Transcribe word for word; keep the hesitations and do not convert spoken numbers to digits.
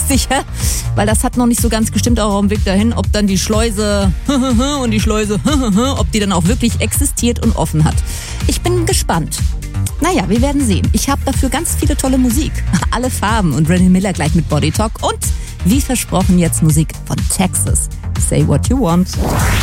sicher, weil das hat noch nicht so ganz gestimmt, auch auf dem Weg dahin, ob dann die Schleuse und die Schleuse, ob die dann auch wirklich existiert und offen hat. Ich bin gespannt. Naja, wir werden sehen. Ich habe dafür ganz viele tolle Musik. Alle Farben und Rennie Miller gleich mit Body Talk und wie versprochen jetzt Musik von Texas. Say what you want.